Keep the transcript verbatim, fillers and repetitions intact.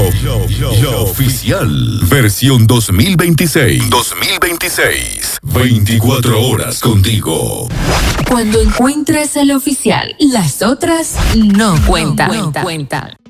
Yo, yo, yo oficial. Versión dos mil veintiséis. dos mil veintiséis. veinticuatro horas contigo. Cuando encuentres el oficial, las otras no cuentan. No cuentan.